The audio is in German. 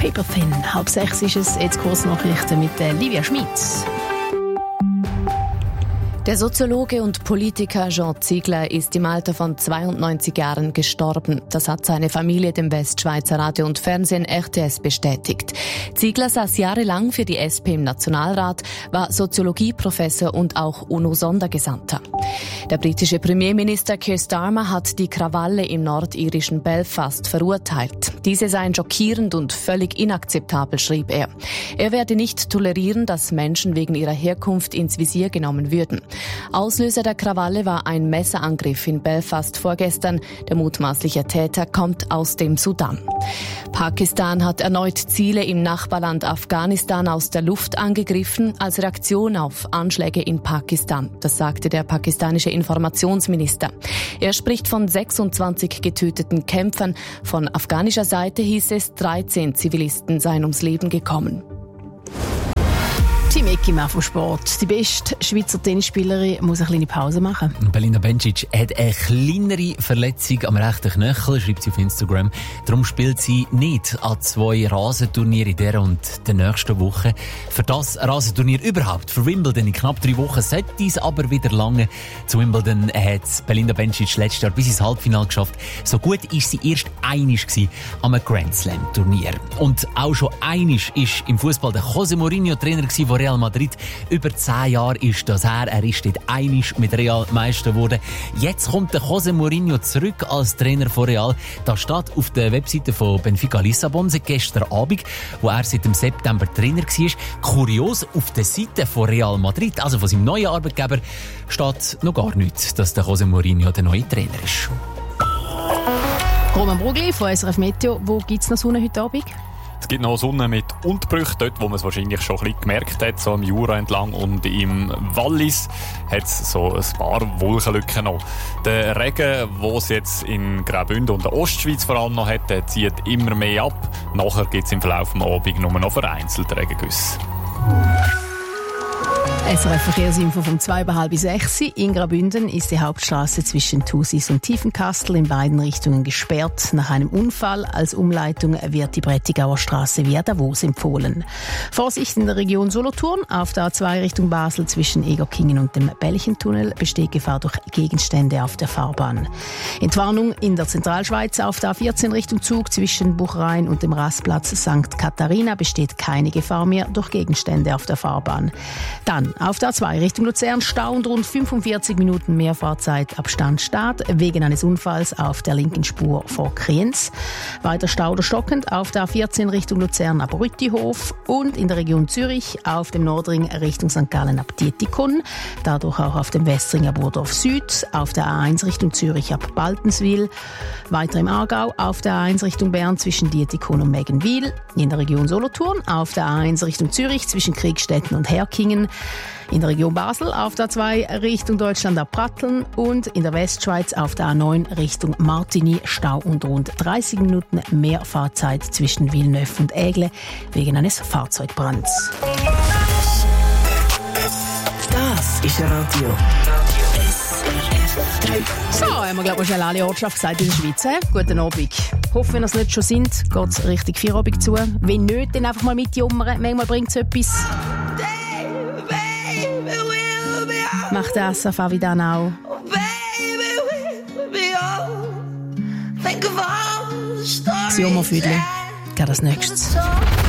Paper Thin. 5:30 ist es. Jetzt Kurznachrichten mit Livia Schmitz. Der Soziologe und Politiker Jean Ziegler ist im Alter von 92 Jahren gestorben. Das hat seine Familie dem Westschweizer Radio und Fernsehen RTS bestätigt. Ziegler saß jahrelang für die SP im Nationalrat, war Soziologieprofessor und auch UNO-Sondergesandter. Der britische Premierminister Keir Starmer hat die Krawalle im nordirischen Belfast verurteilt. Diese seien schockierend und völlig inakzeptabel, schrieb er. Er werde nicht tolerieren, dass Menschen wegen ihrer Herkunft ins Visier genommen würden. Auslöser der Krawalle war ein Messerangriff in Belfast vorgestern. Der mutmaßliche Täter kommt aus dem Sudan. Pakistan hat erneut Ziele im Nachbarland Afghanistan aus der Luft angegriffen, als Reaktion auf Anschläge in Pakistan. Das sagte der pakistanische Informationsminister. Er spricht von 26 getöteten Kämpfern. Von afghanischer Seite hieß es, 13 Zivilisten seien ums Leben gekommen. Team Eckimann vom Sport. Die beste Schweizer Tennisspielerin muss eine kleine Pause machen. Belinda Bencic hat eine kleinere Verletzung am rechten Knöchel, schreibt sie auf Instagram. Darum spielt sie nicht an 2 Rasenturnieren in dieser und der nächsten Woche. Für das Rasenturnier überhaupt, für Wimbledon in knapp 3 Wochen, sollte es aber wieder lange. Zu Wimbledon hat Belinda Bencic letztes Jahr bis ins Halbfinale geschafft. So gut ist sie erst einig am Grand Slam Turnier. Und auch schon einig ist im Fußball der José Mourinho Trainer von Real Madrid. Über 10 Jahre ist das her. Er ist dort einig mit Real Meister geworden. Jetzt kommt der José Mourinho zurück als Trainer von Real. Das steht auf der Webseite von Benfica Lissabon seit gestern Abend, wo er seit dem September Trainer war. Kurios, auf der Seite von Real Madrid, also von seinem neuen Arbeitgeber, steht noch gar nichts, dass der José Mourinho der neue Trainer ist. Roman Brugli von SRF Meteo. Wo gibt es noch Sonne heute Abend? Es gibt noch Sonne mit Unterbrüchen, dort wo man es wahrscheinlich schon ein bisschen gemerkt hat, so am Jura entlang und im Wallis hat es so ein paar Wolkenlücken noch. Der Regen, den es jetzt in Graubünden und der Ostschweiz vor allem noch hat, der zieht immer mehr ab. Nachher gibt es im Verlauf des Abends nur noch vereinzelt Regengüsse. SRF Verkehrsinfo vom 5:30. In Graubünden ist die Hauptstraße zwischen Thusis und Tiefenkastel in beiden Richtungen gesperrt. Nach einem Unfall als Umleitung wird die Brettigauer Straße via Davos empfohlen. Vorsicht in der Region Solothurn. Auf der A2 Richtung Basel zwischen Egerkingen und dem Belchentunnel besteht Gefahr durch Gegenstände auf der Fahrbahn. Entwarnung in der Zentralschweiz auf der A14 Richtung Zug zwischen Buchrein und dem Rastplatz St. Katharina besteht keine Gefahr mehr durch Gegenstände auf der Fahrbahn. Dann auf der A2 Richtung Luzern Stau und rund 45 Minuten mehr Fahrzeit ab Standstart wegen eines Unfalls auf der linken Spur vor Kriens. Weiter Stau oder stockend auf der A14 Richtung Luzern ab Rüttihof und in der Region Zürich auf dem Nordring Richtung St. Gallen ab Dietikon. Dadurch auch auf dem Westring ab Burdorf Süd, auf der A1 Richtung Zürich ab Baltenswil. Weiter im Aargau auf der A1 Richtung Bern zwischen Dietikon und Meggenwil. In der Region Solothurn auf der A1 Richtung Zürich zwischen Kriegstetten und Herkingen. In der Region Basel auf der A2 Richtung Deutschland ab Pratteln und in der Westschweiz auf der A9 Richtung Martigny Stau und rund 30 Minuten mehr Fahrzeit zwischen Villeneuve und Aigle wegen eines Fahrzeugbrands. Das ist Radio. So, haben wir, glaube ich, schnell alle Ortschaften gesagt in der Schweiz. Guten Abend. Hoffe, wenn ihr es nicht schon sind, geht es richtig Feierabend zu. Wenn nicht, dann einfach mal mitjummern. Manchmal bringt es etwas. Macht das auf Avidanau. Das Jammerfüdli. Geht als nächstes.